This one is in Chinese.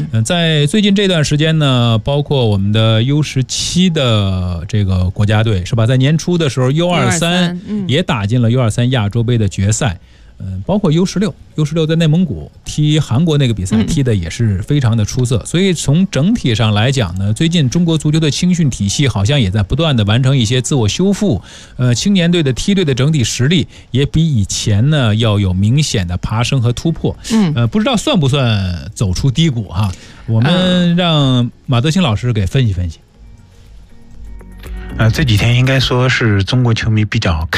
在最近这段时间呢，包括我们的 U17 的这个国家队是吧，在年初的时候 U23 也打进了 U23 亚洲杯的决赛。包括 U16 在内蒙古踢韩国那个比赛踢的也是非常的出色，所以从整体上来讲呢，最近中国足球的青训体系好像也在不断的完成一些自我修复，青年队的梯队的整体实力也比以前呢要有明显的爬升和突破。不知道算不算走出低谷哈？我们让马德兴老师给分析分析。 这几天应该说是中国球迷比较